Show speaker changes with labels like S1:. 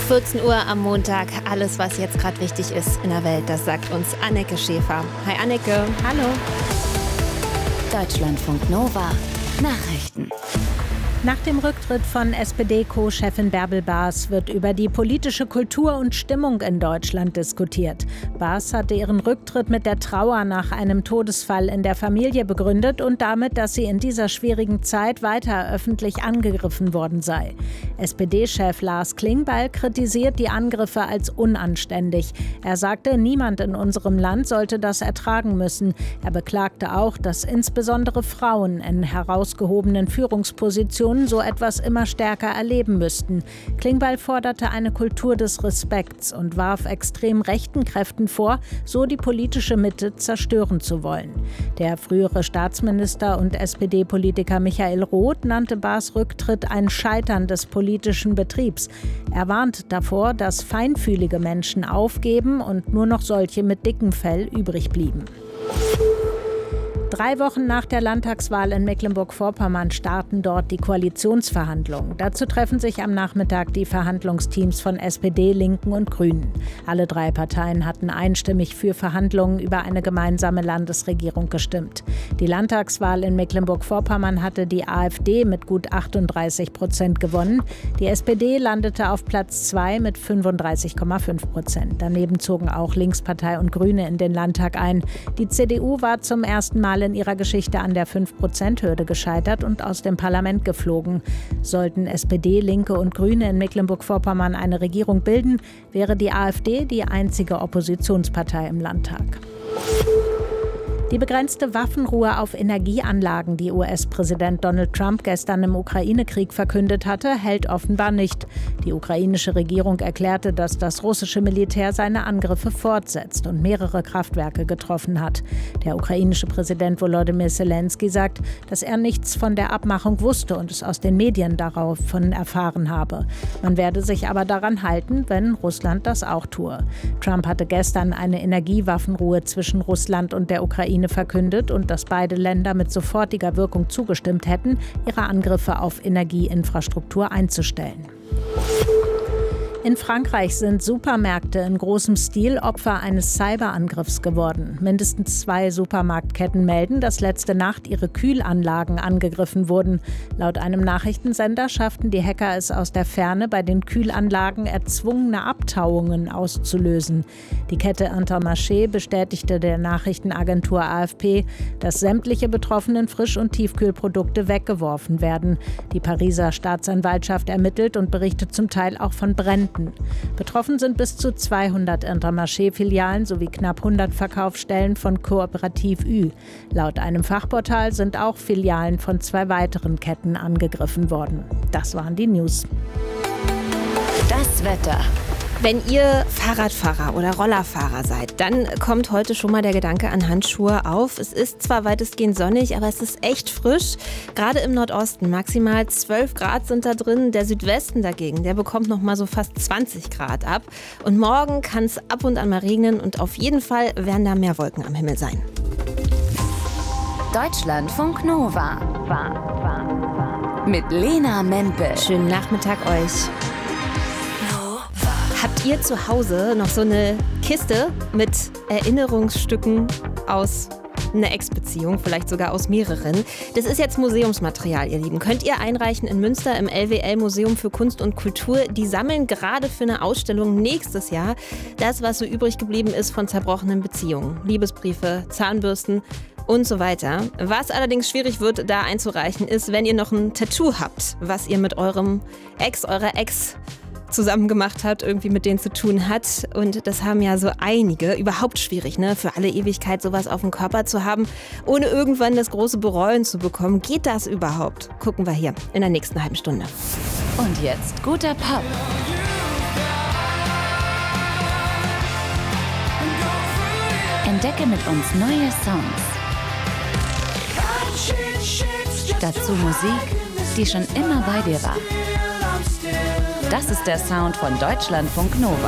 S1: 14 Uhr am Montag. Alles, was jetzt gerade wichtig ist in der Welt, das sagt uns Anneke Schäfer. Hi Anneke. Hallo.
S2: Deutschlandfunk Nova. Nachrichten.
S3: Nach dem Rücktritt von SPD-Co-Chefin Bärbel Baas wird über die politische Kultur und Stimmung in Deutschland diskutiert. Baas hatte ihren Rücktritt mit der Trauer nach einem Todesfall in der Familie begründet und damit, dass sie in dieser schwierigen Zeit weiter öffentlich angegriffen worden sei. SPD-Chef Lars Klingbeil kritisiert die Angriffe als unanständig. Er sagte, niemand in unserem Land sollte das ertragen müssen. Er beklagte auch, dass insbesondere Frauen in herausgehobenen Führungspositionen so etwas immer stärker erleben müssten. Klingbeil forderte eine Kultur des Respekts und warf extrem rechten Kräften vor, so die politische Mitte zerstören zu wollen. Der frühere Staatsminister und SPD-Politiker Michael Roth nannte Baas Rücktritt ein Scheitern des politischen Betriebs. Er warnt davor, dass feinfühlige Menschen aufgeben und nur noch solche mit dickem Fell übrig blieben. 3 Wochen nach der Landtagswahl in Mecklenburg-Vorpommern starten dort die Koalitionsverhandlungen. Dazu treffen sich am Nachmittag die Verhandlungsteams von SPD, Linken und Grünen. Alle 3 Parteien hatten einstimmig für Verhandlungen über eine gemeinsame Landesregierung gestimmt. Die Landtagswahl in Mecklenburg-Vorpommern hatte die AfD mit gut 38% gewonnen. Die SPD landete auf Platz 2 mit 35,5%. Daneben zogen auch Linkspartei und Grüne in den Landtag ein. Die CDU war zum ersten Mal in ihrer Geschichte an der 5%-Hürde gescheitert und aus dem Parlament geflogen. Sollten SPD, Linke und Grüne in Mecklenburg-Vorpommern eine Regierung bilden, wäre die AfD die einzige Oppositionspartei im Landtag. Die begrenzte Waffenruhe auf Energieanlagen, die US-Präsident Donald Trump gestern im Ukraine-Krieg verkündet hatte, hält offenbar nicht. Die ukrainische Regierung erklärte, dass das russische Militär seine Angriffe fortsetzt und mehrere Kraftwerke getroffen hat. Der ukrainische Präsident Volodymyr Zelensky sagt, dass er nichts von der Abmachung wusste und es aus den Medien daraufhin erfahren habe. Man werde sich aber daran halten, wenn Russland das auch tue. Trump hatte gestern eine Energiewaffenruhe zwischen Russland und der Ukraine verkündet und dass beide Länder mit sofortiger Wirkung zugestimmt hätten, ihre Angriffe auf Energieinfrastruktur einzustellen. In Frankreich sind Supermärkte in großem Stil Opfer eines Cyberangriffs geworden. Mindestens 2 Supermarktketten melden, dass letzte Nacht ihre Kühlanlagen angegriffen wurden. Laut einem Nachrichtensender schafften die Hacker es aus der Ferne, bei den Kühlanlagen erzwungene Abtauungen auszulösen. Die Kette Intermarché bestätigte der Nachrichtenagentur AFP, dass sämtliche betroffenen Frisch- und Tiefkühlprodukte weggeworfen werden. Die Pariser Staatsanwaltschaft ermittelt und berichtet zum Teil auch von Bränden. Betroffen sind bis zu 200 Intermarché-Filialen sowie knapp 100 Verkaufsstellen von Kooperativ Ü. Laut einem Fachportal sind auch Filialen von 2 weiteren Ketten angegriffen worden. Das waren die News.
S2: Das Wetter.
S1: Wenn ihr Fahrradfahrer oder Rollerfahrer seid, dann kommt heute schon mal der Gedanke an Handschuhe auf. Es ist zwar weitestgehend sonnig, aber es ist echt frisch. Gerade im Nordosten maximal 12 Grad sind da drin. Der Südwesten dagegen, der bekommt noch mal so fast 20 Grad ab. Und morgen kann es ab und an mal regnen und auf jeden Fall werden da mehr Wolken am Himmel sein.
S2: Deutschlandfunk Nova. Mit Lena Mempel.
S1: Schönen Nachmittag euch. Habt ihr zu Hause noch so eine Kiste mit Erinnerungsstücken aus einer Ex-Beziehung, vielleicht sogar aus mehreren? Das ist jetzt Museumsmaterial, ihr Lieben. Könnt ihr einreichen in Münster im LWL Museum für Kunst und Kultur. Die sammeln gerade für eine Ausstellung nächstes Jahr das, was so übrig geblieben ist von zerbrochenen Beziehungen. Liebesbriefe, Zahnbürsten und so weiter. Was allerdings schwierig wird, da einzureichen, ist, wenn ihr noch ein Tattoo habt, was ihr mit eurem Ex, eurer Ex zusammen gemacht hat, irgendwie mit denen zu tun hat. Und das haben ja so einige. Überhaupt schwierig, ne? Für alle Ewigkeit sowas auf dem Körper zu haben, ohne irgendwann das große Bereuen zu bekommen. Geht das überhaupt? Gucken wir hier in der nächsten halben Stunde.
S2: Und jetzt guter Pop. Entdecke mit uns neue Songs. Dazu Musik, die schon immer bei dir war. Das ist der Sound von Deutschlandfunk Nova.